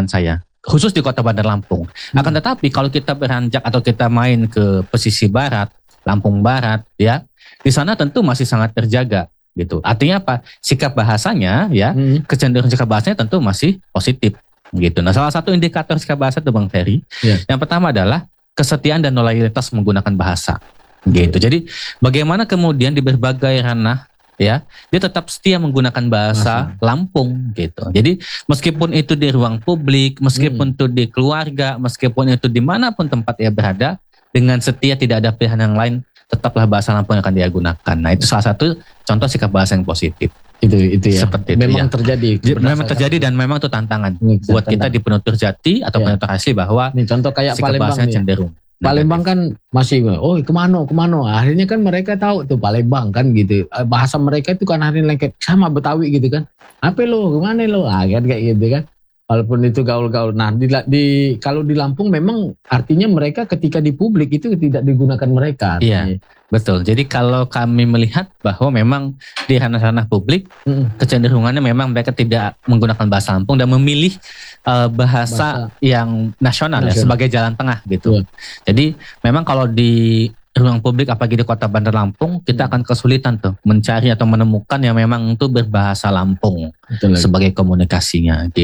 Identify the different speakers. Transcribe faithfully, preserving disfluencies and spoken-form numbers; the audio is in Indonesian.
Speaker 1: pengalaman saya, khusus di Kota Bandar Lampung. Hmm. Akan tetapi kalau kita beranjak atau kita main ke pesisir barat, Lampung Barat, ya, di sana tentu masih sangat terjaga, gitu. Artinya apa? Sikap bahasanya, ya, hmm. kecenderungan sikap bahasanya tentu masih positif, gitu. Nah, salah satu indikator sikap bahasa itu Bang Ferry, yeah. yang pertama adalah kesetiaan dan loyalitas menggunakan bahasa, gitu. Jadi bagaimana kemudian di berbagai ranah, ya, dia tetap setia menggunakan bahasa Masa. Lampung, gitu. Jadi meskipun itu di ruang publik, meskipun hmm. itu di keluarga, meskipun itu dimanapun tempat ia berada, dengan setia tidak ada pilihan yang lain, tetaplah bahasa Lampung yang akan dia gunakan. Nah, itu salah satu contoh sikap bahasa yang positif.
Speaker 2: Itu itu ya.
Speaker 1: Seperti
Speaker 2: memang
Speaker 1: itu, ya.
Speaker 2: terjadi.
Speaker 1: Memang terjadi dan memang itu tantangan ini, buat kita di penutur jati atau ya. penutur asli bahwa
Speaker 2: ini contoh kayak
Speaker 1: sikap
Speaker 2: Palembang
Speaker 1: bahasanya cenderung.
Speaker 2: Palembang kan masih, oh kemana, kemana. Akhirnya kan mereka tahu tuh Palembang kan gitu. Bahasa mereka itu kan akhirnya lengket sama Betawi gitu kan. Apa lo, kemana lo? Ah, kan kayak gitu kan. Walaupun itu gaul-gaul. Nah di, di kalau di Lampung memang artinya mereka ketika di publik itu tidak digunakan mereka.
Speaker 1: Iya, betul. Jadi kalau kami melihat bahwa memang di ranah-ranah publik mm. kecenderungannya memang mereka tidak menggunakan bahasa Lampung dan memilih uh, bahasa, bahasa yang nasional, nasional ya sebagai jalan tengah gitu. Mm. Jadi memang kalau di ruang publik apalagi di Kota Bandar Lampung kita akan kesulitan tuh mencari atau menemukan yang memang itu berbahasa Lampung sebagai komunikasinya.